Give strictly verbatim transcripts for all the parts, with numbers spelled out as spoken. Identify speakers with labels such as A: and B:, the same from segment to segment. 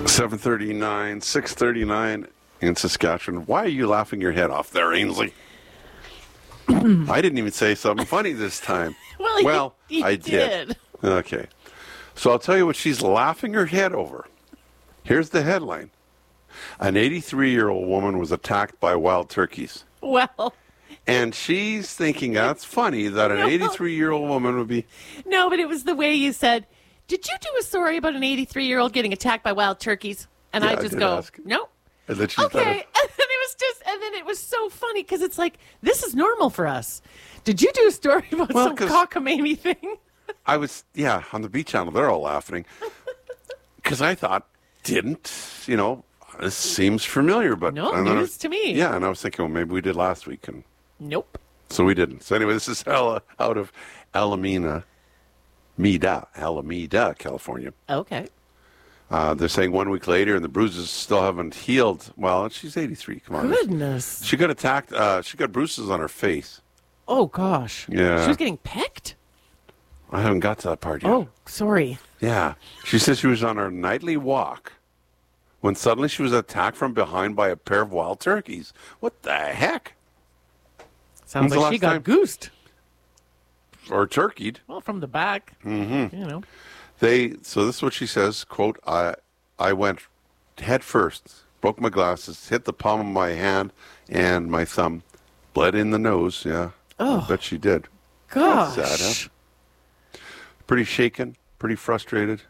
A: seven thirty-nine, six thirty-nine in Saskatchewan. Why are you laughing your head off there, Ainsley? I didn't even say something funny this time.
B: Well,
A: well
B: you, you
A: I did.
B: did.
A: Okay. So I'll tell you what she's laughing her head over. Here's the headline. An eighty-three-year-old woman was attacked by wild turkeys.
B: Well.
A: And she's thinking that's funny that an
B: No.
A: eighty-three-year-old woman would be...
B: No, but it was the way you said, did you do a story about an eighty-three-year-old getting attacked by wild turkeys? And
A: Yeah,
B: I
A: I
B: just
A: did
B: go,
A: ask.
B: no.
A: And then she
B: Okay.
A: started-
B: And then it was just, and then it was so funny because it's like, this is normal for us. Did you do a story about
A: Well,
B: some
A: 'cause-
B: cockamamie thing?
A: I was, yeah, on the Beach Channel, they're all laughing. Because I thought, didn't, you know, this seems familiar, but...
B: No,
A: and then I
B: news
A: was-
B: to me.
A: Yeah, and I was thinking, well, maybe we did last week, and
B: Nope.
A: so we didn't. So anyway, this is Ella, out of Alameda, Mida, Alameda, California.
B: Okay.
A: Uh, they're saying one week later, and the bruises still haven't healed. Well, she's eighty-three, come on.
B: Goodness.
A: She got attacked, uh, she got bruises on her face.
B: Oh, gosh.
A: Yeah.
B: She was getting pecked?
A: I haven't got to that part yet.
B: Oh, sorry.
A: Yeah. She says she was on her nightly walk when suddenly she was attacked from behind by a pair of wild turkeys. What the heck?
B: Sounds
A: When's the
B: like she
A: last
B: got
A: time-
B: goosed.
A: Or turkeyed.
B: Well, from the back. Mm-hmm. You know.
A: They so this is what she says, quote, I I went head first, broke my glasses, hit the palm of my hand and my thumb, bled in the nose, yeah.
B: Oh.
A: I bet she did.
B: Gosh.
A: That's sad, huh? Pretty shaken, pretty frustrated.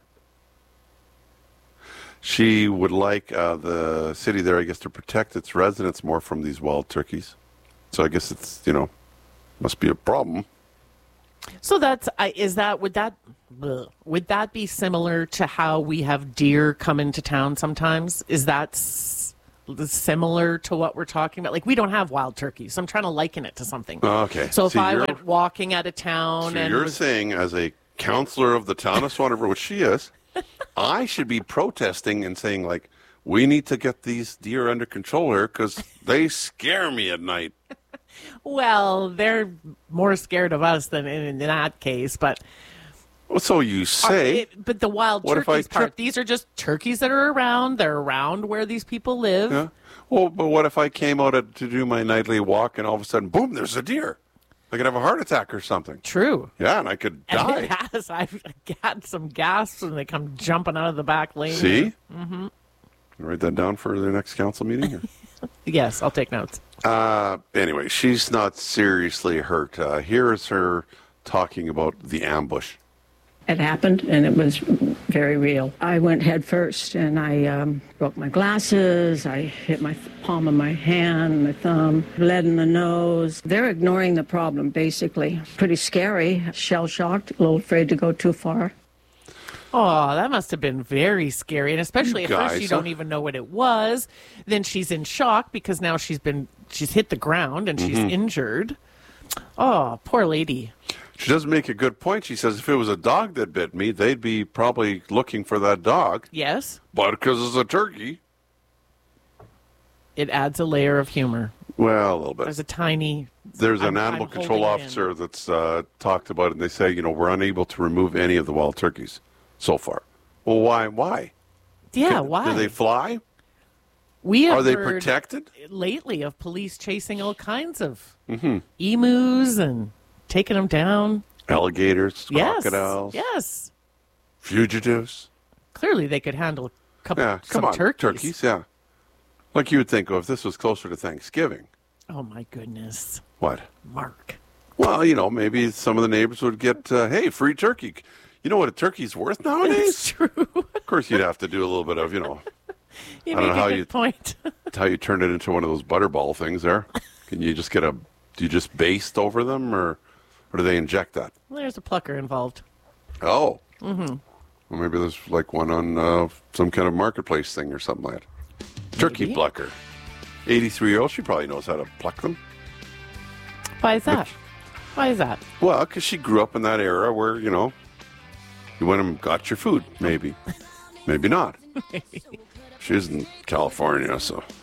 A: She would like uh, the city there, I guess, to protect its residents more from these wild turkeys. So I guess it's, you know, must be a problem.
B: So that's I is that would that bleh, would that be similar to how we have deer come into town sometimes? Is that s- similar to what we're talking about? Like we don't have wild turkeys, so I'm trying to liken it to something.
A: Oh, okay.
B: So if
A: See,
B: I
A: you're-
B: went walking out of town
A: So
B: and
A: you're
B: was,
A: saying, as a counselor of the town of Swan River, which she is, I should be protesting and saying, like, we need to get these deer under control here because they scare me at night.
B: well, they're more scared of us than in, in that case, but
A: Well, so you say.
B: it, but the wild
A: What if I
B: turkeys part,
A: trip-
B: these are just turkeys that are around. They're around where these people live.
A: Yeah. Well, but what if I came out to do my nightly walk and all of a sudden, boom, there's a deer? I could have a heart attack or something.
B: True.
A: Yeah, and I could
B: And
A: die.
B: it has. I've had some gasps when they come jumping out of the back lane.
A: See? Mm-hmm. Write that down for the next council meeting.
B: Yes, I'll take notes.
A: uh, anyway, she's not seriously hurt. Uh, here is her talking about the ambush.
C: It happened, and it was very real. I went head first, and I um, broke my glasses. I hit my th- palm of my hand, my thumb, bled in the nose. They're ignoring the problem, basically. Pretty scary, shell-shocked, a little afraid to go too far.
B: Oh, that must have been very scary. And especially
A: You
B: at first
A: guys,
B: you don't
A: huh?
B: even know what it was. Then she's in shock because now she's been she's hit the ground and she's
A: Mm-hmm.
B: injured. Oh, poor lady.
A: She does make a good point. She says if it was a dog that bit me, they'd be probably looking for that dog.
B: Yes,
A: But because it's a turkey,
B: it adds a layer of humor.
A: well, a little bit.
B: There's a tiny
A: There's an
B: I'm-
A: animal
B: I'm
A: control
B: holding it in.
A: officer that's uh, talked about it, and they say, you know, we're unable to remove any of the wild turkeys so far. Well, why? Why?
B: Yeah,
A: Do
B: why?
A: they fly?
B: we have
A: Are they
B: heard
A: protected?
B: lately of police chasing all kinds of
A: Mm-hmm.
B: emus and taking them down.
A: Alligators,
B: Yes,
A: crocodiles,
B: yes.
A: fugitives.
B: Clearly, they could handle a couple
A: Yeah,
B: some
A: come on,
B: turkeys.
A: yeah. Like you would think, oh, if this was closer to Thanksgiving,
B: Oh my goodness,
A: what?
B: Mark.
A: Well, you know, maybe some of the neighbors would get, uh, hey, free turkey. You know what a turkey's worth
B: It's
A: nowadays?
B: true.
A: Of course, you'd have to do a little bit of, you know,
B: You
A: I don't
B: make
A: know how
B: a good
A: you-
B: point.
A: how you turn it into one of those butterball things there. Can you just get a, do you just baste over them or, or do they inject that?
B: There's a plucker involved.
A: Oh. Mm-hmm. Well, maybe there's like one on uh, some kind of marketplace thing or something like that. Turkey
B: Maybe.
A: plucker. eighty-three-year-old, she probably knows how to pluck them.
B: Why is that? Why is that?
A: Well, because she grew up in that era where, you know, you went and got your food, maybe. Maybe not. She's in California, so